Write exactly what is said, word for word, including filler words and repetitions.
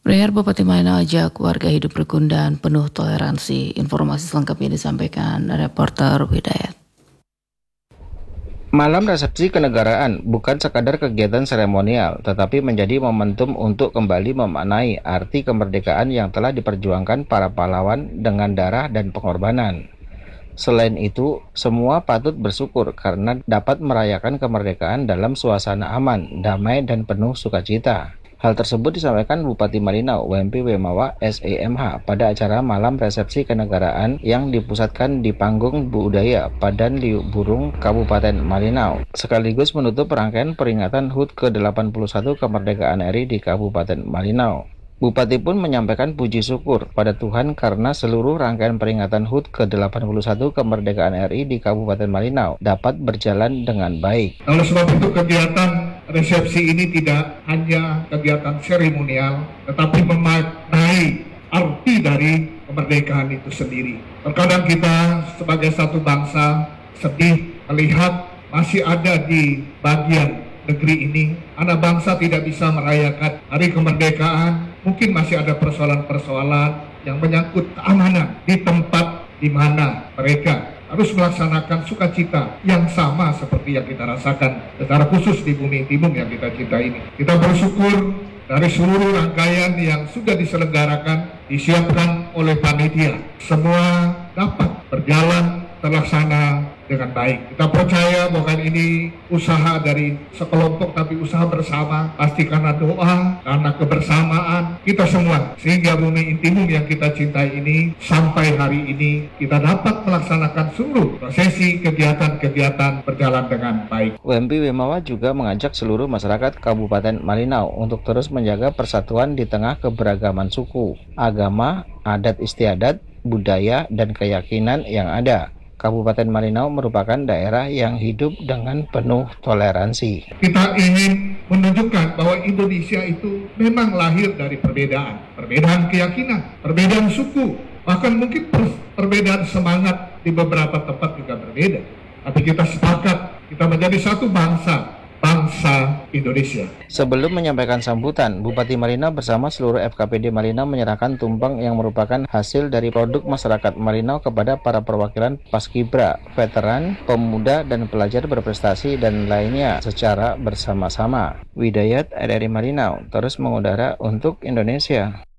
Mayor Bupati Malinau ajak warga hidup rukun dan penuh toleransi. Informasi selengkapnya disampaikan reporter Widayat. Malam resepsi kenegaraan bukan sekadar kegiatan seremonial, tetapi menjadi momentum untuk kembali memaknai arti kemerdekaan yang telah diperjuangkan para pahlawan dengan darah dan pengorbanan. Selain itu, semua patut bersyukur karena dapat merayakan kemerdekaan dalam suasana aman, damai, dan penuh sukacita. Hal tersebut disampaikan Bupati Malinau, W M P Wemawa S E M H pada acara malam resepsi kenegaraan yang dipusatkan di Panggung Budaya Padan Liuk Burung, Kabupaten Malinau, sekaligus menutup rangkaian peringatan H U T ke delapan puluh satu kemerdekaan R I di Kabupaten Malinau. Bupati pun menyampaikan puji syukur pada Tuhan karena seluruh rangkaian peringatan H U T ke delapan puluh satu kemerdekaan R I di Kabupaten Malinau dapat berjalan dengan baik. Oleh sebab itu kegiatan resepsi ini tidak hanya kegiatan seremonial, tetapi memaknai arti dari kemerdekaan itu sendiri. Terkadang kita sebagai satu bangsa sedih melihat masih ada di bagian negeri ini anak bangsa tidak bisa merayakan hari kemerdekaan. Mungkin masih ada persoalan-persoalan yang menyangkut keamanan di tempat di mana mereka harus melaksanakan sukacita yang sama seperti yang kita rasakan secara khusus di bumi Timung yang kita cintai ini. Kita bersyukur dari seluruh rangkaian yang sudah diselenggarakan, disiapkan oleh panitia, semua dapat berjalan terlaksana dengan baik. Kita percaya bahwa ini usaha dari sekelompok tapi usaha bersama, pasti karena doa, karena kebersamaan kita semua, sehingga bumi Intimum yang kita cintai ini sampai hari ini kita dapat melaksanakan seluruh prosesi kegiatan-kegiatan berjalan dengan baik. W M P Wemawa juga mengajak seluruh masyarakat Kabupaten Malinau untuk terus menjaga persatuan di tengah keberagaman suku, agama, adat istiadat, budaya, dan keyakinan yang ada. Kabupaten Malinau merupakan daerah yang hidup dengan penuh toleransi. Kita ingin menunjukkan bahwa Indonesia itu memang lahir dari perbedaan, perbedaan keyakinan, perbedaan suku, bahkan mungkin per perbedaan semangat di beberapa tempat juga berbeda. Tapi kita sepakat, kita menjadi satu bangsa, bangsa Indonesia. Sebelum menyampaikan sambutan, Bupati Malinau bersama seluruh F K P D Malinau menyerahkan tumpeng yang merupakan hasil dari produk masyarakat Malinau kepada para perwakilan paskibra, veteran, pemuda, dan pelajar berprestasi dan lainnya secara bersama-sama. Widayat R R I Malinau terus mengudara untuk Indonesia.